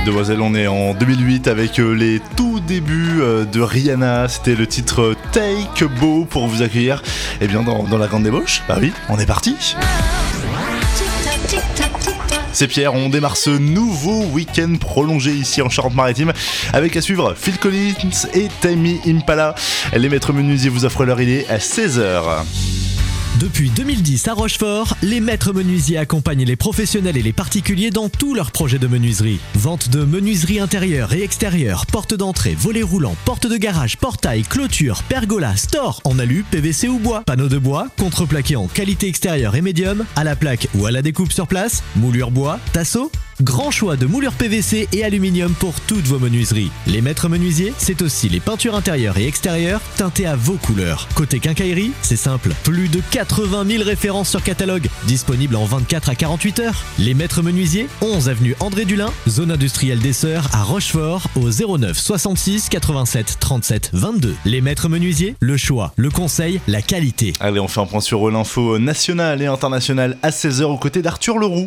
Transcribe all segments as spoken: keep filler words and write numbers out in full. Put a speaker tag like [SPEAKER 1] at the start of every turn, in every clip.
[SPEAKER 1] Demoiselle, on est en deux mille huit avec les tout débuts de Rihanna. C'était le titre Take Beau pour vous accueillir eh bien, dans, dans la Grande Débauche. Bah oui, on est parti. C'est Pierre, on démarre ce nouveau week-end prolongé ici en Charente-Maritime avec à suivre Phil Collins et Tame Impala. Les maîtres menuisiers vous offrent leur idée à seize heures.
[SPEAKER 2] Depuis deux mille dix à Rochefort, les maîtres menuisiers accompagnent les professionnels et les particuliers dans tous leurs projets de menuiserie. Vente de menuiserie intérieure et extérieure, porte d'entrée, volets roulants, porte de garage, portail, clôture, pergola, store en alu, P V C ou bois, panneaux de bois, contreplaqué en qualité extérieure et médium, à la plaque ou à la découpe sur place, moulure bois, tasseau. Grand choix de moulures P V C et aluminium pour toutes vos menuiseries. Les maîtres menuisiers, c'est aussi les peintures intérieures et extérieures teintées à vos couleurs. Côté quincaillerie, c'est simple, plus de quatre-vingt mille références sur catalogue, disponibles en vingt-quatre à quarante-huit heures. Les maîtres menuisiers, onze avenue André Dulin, zone industrielle des Sœurs à Rochefort, au zéro neuf soixante-six quatre-vingt-sept trente-sept vingt-deux. Les maîtres menuisiers, le choix, le conseil, la qualité.
[SPEAKER 1] Allez, on fait un point sur l'info nationale et internationale à seize heures aux côtés d'Arthur Leroux.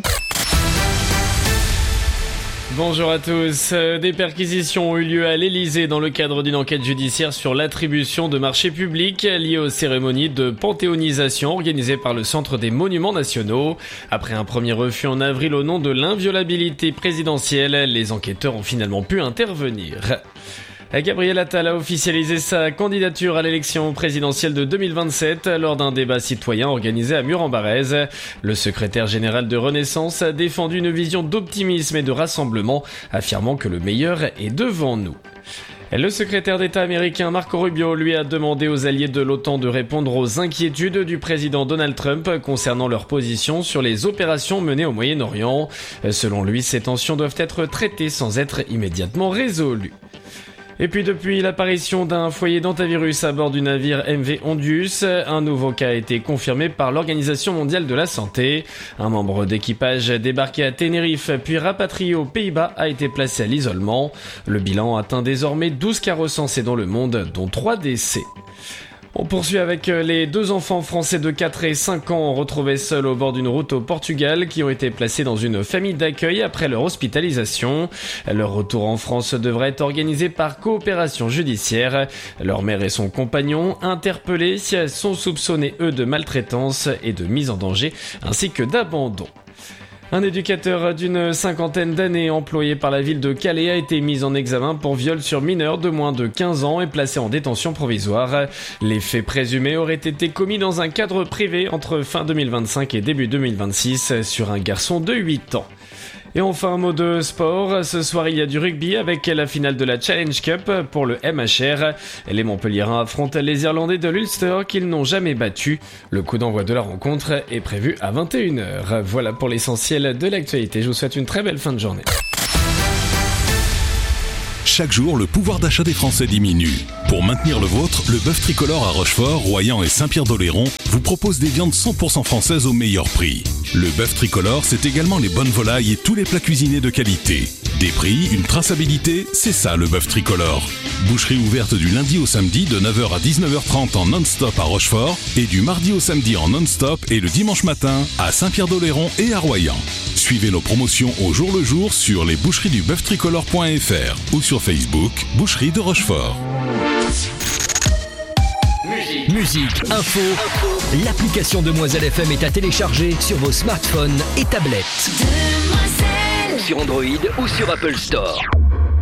[SPEAKER 3] Bonjour à tous. Des perquisitions ont eu lieu à l'Elysée dans le cadre d'une enquête judiciaire sur l'attribution de marchés publics liés aux cérémonies de panthéonisation organisées par le Centre des Monuments Nationaux. Après un premier refus en avril au nom de l'inviolabilité présidentielle, les enquêteurs ont finalement pu intervenir. Gabriel Attal a officialisé sa candidature à l'élection présidentielle de deux mille vingt-sept lors d'un débat citoyen organisé à Mur-en-Barrez. Le secrétaire général de Renaissance a défendu une vision d'optimisme et de rassemblement, affirmant que le meilleur est devant nous. Le secrétaire d'État américain Marco Rubio lui a demandé aux alliés de l'OTAN de répondre aux inquiétudes du président Donald Trump concernant leur position sur les opérations menées au Moyen-Orient. Selon lui, ces tensions doivent être traitées sans être immédiatement résolues. Et puis depuis l'apparition d'un foyer d'hantavirus à bord du navire M V Ondius, un nouveau cas a été confirmé par l'Organisation mondiale de la santé. Un membre d'équipage débarqué à Tenerife puis rapatrié aux Pays-Bas a été placé à l'isolement. Le bilan atteint désormais douze cas recensés dans le monde, dont trois décès. On poursuit avec les deux enfants français de quatre et cinq ans retrouvés seuls au bord d'une route au Portugal qui ont été placés dans une famille d'accueil après leur hospitalisation. Leur retour en France devrait être organisé par coopération judiciaire. Leur mère et son compagnon, interpellés, sont soupçonnés eux de maltraitance et de mise en danger ainsi que d'abandon. Un éducateur d'une cinquantaine d'années employé par la ville de Calais a été mis en examen pour viol sur mineur de moins de quinze ans et placé en détention provisoire. Les faits présumés auraient été commis dans un cadre privé entre fin deux mille vingt-cinq et début deux mille vingt-six sur un garçon de huit ans. Et enfin, un mot de sport. Ce soir, il y a du rugby avec la finale de la Challenge Cup pour le M H R. Les Montpelliérains affrontent les Irlandais de l'Ulster qu'ils n'ont jamais battus. Le coup d'envoi de la rencontre est prévu à vingt et une heures. Voilà pour l'essentiel de l'actualité. Je vous souhaite une très belle fin de journée.
[SPEAKER 4] Chaque jour, le pouvoir d'achat des Français diminue. Pour maintenir le vôtre, le bœuf tricolore à Rochefort, Royan et Saint-Pierre-d'Oléron vous propose des viandes cent pour cent françaises au meilleur prix. Le bœuf tricolore, c'est également les bonnes volailles et tous les plats cuisinés de qualité. Des prix, une traçabilité, c'est ça le bœuf tricolore. Boucherie ouverte du lundi au samedi de neuf heures à dix-neuf heures trente en non-stop à Rochefort et du mardi au samedi en non-stop et le dimanche matin à Saint-Pierre-d'Oléron et à Royan. Suivez nos promotions au jour le jour sur les boucheries du bœuf tricolore point f r ou sur Facebook, Boucherie de Rochefort.
[SPEAKER 5] Musique, Musique info, info. L'application Demoiselle F M est à télécharger sur vos smartphones et tablettes. Demoiselle. Sur Android ou sur Apple Store.